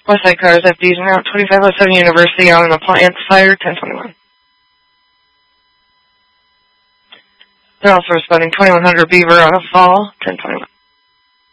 Westside cars, FDs en route 2507 University on an appliance fire, 1021. They're also responding 2100 Beaver on a fall, 1021.